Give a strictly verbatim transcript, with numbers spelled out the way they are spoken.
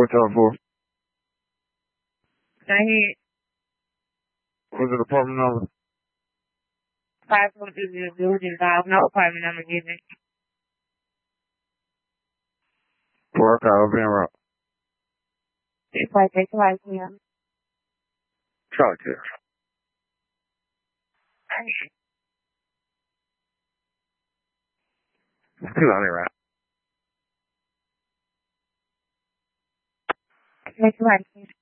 What's up for? Go ahead. What's the apartment number? Five point two zero zero zero five. No apartment number given. Work out, Van Rock. It's like it's like yeah. Talk to her. It's too early, right? It's like